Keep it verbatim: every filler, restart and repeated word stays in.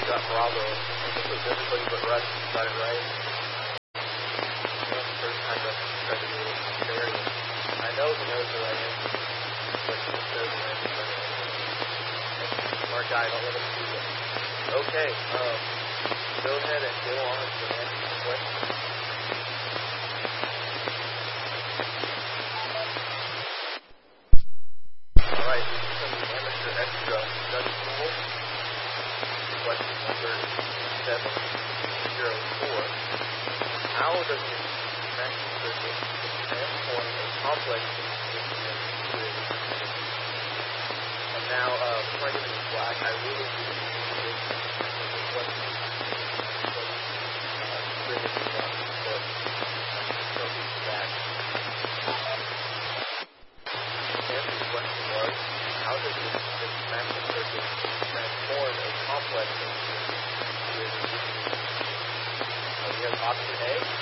got Bravo. I think it was everybody but Russ got it right. That's the first time Russ tried to do it. Very. I know he knows the right answer, but he just doesn't know the right answer. Smart guy, don't let him do it. Okay, um, go ahead and go on to the next question. Alright, this is from the Amateur Extra Study Pool. Question number seven zero four. How does the maximum circuit transform a complex system into a And now, uh, before I get into black, I really do need this question. Bring it down, but don't be back. The answer to the question was, how does this, this maximum circuit transform a complex into a we have option A.